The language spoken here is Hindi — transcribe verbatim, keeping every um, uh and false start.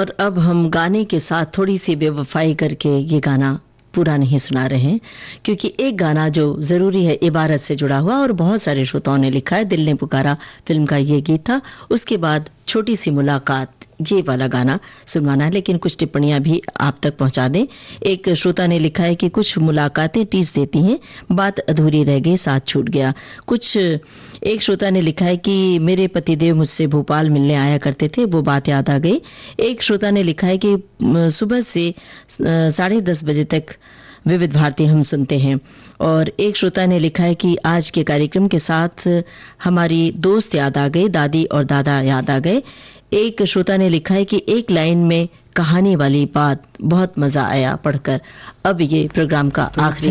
और अब हम गाने के साथ थोड़ी सी बेवफाई करके ये गाना पूरा नहीं सुना रहे हैं, क्योंकि एक गाना जो जरूरी है इबारत से जुड़ा हुआ और बहुत सारे श्रोताओं ने लिखा है। दिल ने पुकारा फिल्म का ये गीत था। उसके बाद छोटी सी मुलाकात, ये वाला गाना सुनवाना है, लेकिन कुछ टिप्पणियां भी आप तक पहुंचा दें। एक श्रोता ने लिखा है कि कुछ मुलाकातें टीस देती हैं, बात अधूरी रह गई, साथ छूट गया। कुछ एक श्रोता ने लिखा है कि मेरे पतिदेव मुझसे भोपाल मिलने आया करते थे, वो बात याद आ गई। एक श्रोता ने लिखा है कि सुबह से साढ़े दस बजे तक विविध भारती हम सुनते हैं। और एक श्रोता ने लिखा है कि आज के कार्यक्रम के साथ हमारी दोस्त याद आ गई, दादी और दादा याद आ गए। एक श्रोता ने लिखा है कि एक लाइन में कहानी वाली बात, बहुत मजा आया पढ़कर। अब ये प्रोग्राम का आखिरी